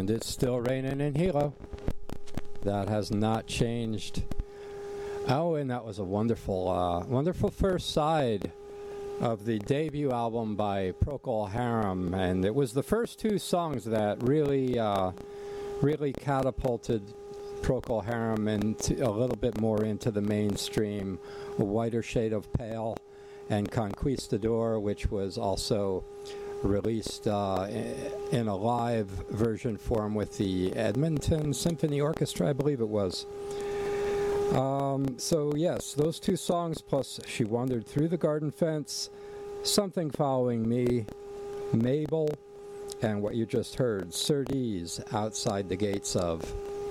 And it's still raining in Hilo. That has not changed. Oh, and that was a wonderful, wonderful first side of the debut album by Procol Harum, and it was the first two songs that really catapulted Procol Harum into a little bit more into the mainstream. A Whiter Shade of Pale and Conquistador, which was also released in a live version form with the Edmonton Symphony Orchestra, I believe it was. So yes, those two songs, plus She Wandered Through the Garden Fence, Something Following Me, Mabel, and what you just heard, Surtees, Outside the Gates of.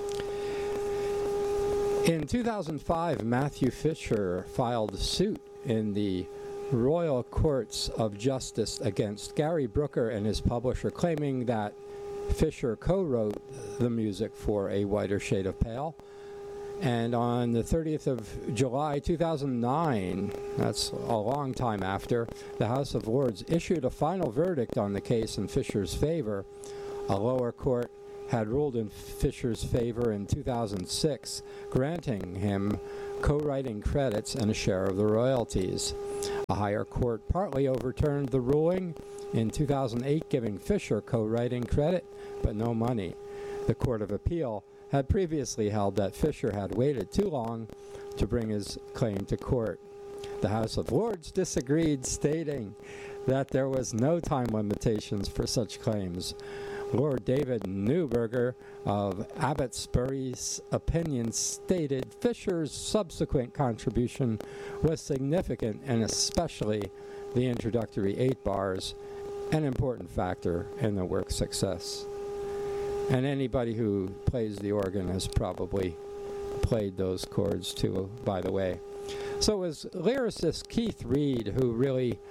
In 2005, Matthew Fisher filed suit in the Royal Courts of Justice against Gary Brooker and his publisher, claiming that Fisher co-wrote the music for A Whiter Shade of Pale. And on the 30th of July 2009, that's a long time after, the House of Lords issued a final verdict on the case in Fisher's favor. A lower court had ruled in Fisher's favor in 2006, granting him co-writing credits and a share of the royalties. A higher court partly overturned the ruling in 2008, giving Fisher co-writing credit but no money. The Court of Appeal had previously held that Fisher had waited too long to bring his claim to court. The House of Lords disagreed, stating that there was no time limitations for such claims. Lord David Newberger of Abbotsbury's opinion stated Fisher's subsequent contribution was significant, and especially the introductory 8 bars, an important factor in the work's success. And anybody who plays the organ has probably played those chords too, by the way. So it was lyricist Keith Reed who really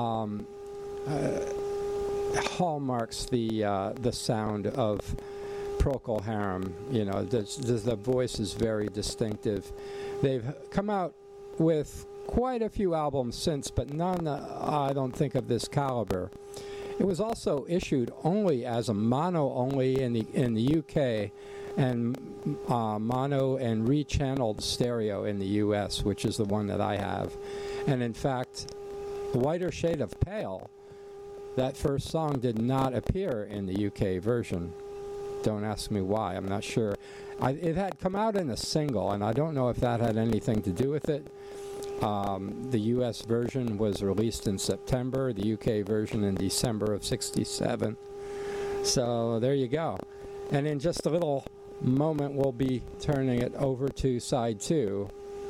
hallmarks the sound of Procol Harum. You know, the voice is very distinctive. They've come out with quite a few albums since, but none, I don't think, of this caliber. It was also issued only as a mono only in the UK, and mono and rechanneled stereo in the US, which is the one that I have. And in fact, Whiter Shade of Pale, that first song, did not appear in the UK version. Don't ask me why, I'm not sure. It had come out in a single, and I don't know if that had anything to do with it. The US version was released in September, the UK version in December of '67. So there you go. And in just a little moment, we'll be turning it over to side 2.